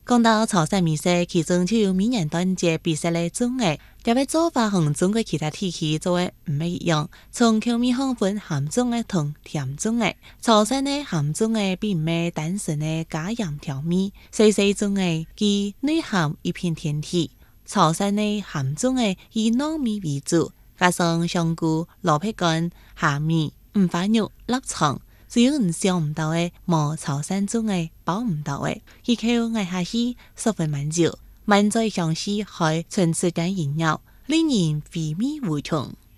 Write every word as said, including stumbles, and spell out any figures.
講到潮汕美食，其中就有閩南端節比賽嘅種類，這位做法同中國其他地區做嘅唔一樣。從口味上分鹹種嘅同甜種嘅，潮汕嘅鹹種嘅並唔係單純嘅加鹽調味，細細種嘅以內含一片天地。潮汕嘅鹹種嘅以糯米為主，加上香菇、蘿蔔乾、蝦米、五花肉、臘腸，只有你想唔到嘅，冇潮汕種嘅包唔到嘅，一口咬下去十分滿足，滿載相思還唇齒間縈繞，令人回味無窮。